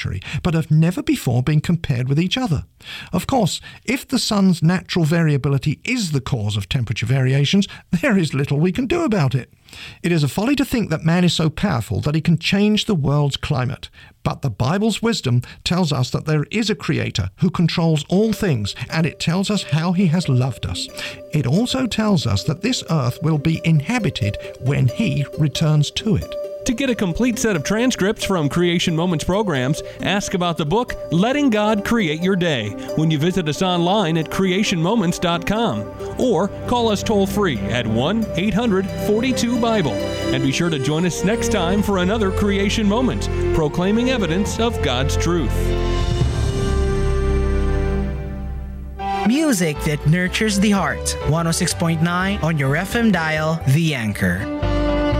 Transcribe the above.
planetary, but have never before been compared with each other. Of course, if the sun's natural variability is the cause of temperature variations, there is little we can do about it. It is a folly to think that man is so powerful that he can change the world's climate. But the Bible's wisdom tells us that there is a Creator who controls all things, and it tells us how he has loved us. It also tells us that this earth will be inhabited when he returns to it. To get a complete set of transcripts from Creation Moments programs, ask about the book Letting God Create Your Day when you visit us online at creationmoments.com or call us toll-free at 1-800-42-BIBLE. And be sure to join us next time for another Creation Moment, proclaiming evidence of God's truth. Music that nurtures the heart. 106.9 on your FM dial, The Anchor.